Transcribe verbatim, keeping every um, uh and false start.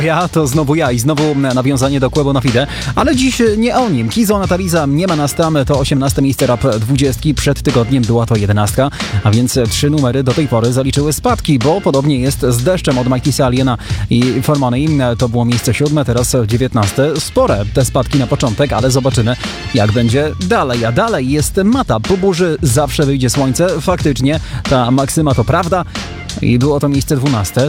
Ja, to znowu ja i znowu nawiązanie do Quebo na Fide, ale dziś nie o nim. Kizo Nataliza, nie ma nas tam, to osiemnaste miejsce rap dwudziestki, przed tygodniem była to jedenastka, a więc trzy numery do tej pory zaliczyły spadki, bo podobnie jest z Deszczem od Mikey Aliena i Formony. To było miejsce siódme, teraz dziewiętnaste. Spore te spadki na początek, ale zobaczymy, jak będzie dalej. A dalej jest Mata. Po burzy zawsze wyjdzie słońce. Faktycznie ta maksyma to prawda i było to miejsce dwunaste.